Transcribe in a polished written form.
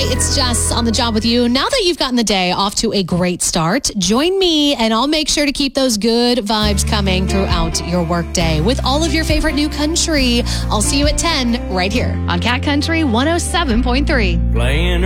it's Jess on the job with you. Now that you've gotten the day off to a great start, join me and I'll make sure to keep those good vibes coming throughout your workday with all of your favorite new country. I'll see you at 10 right here on Cat Country 107.3. Playing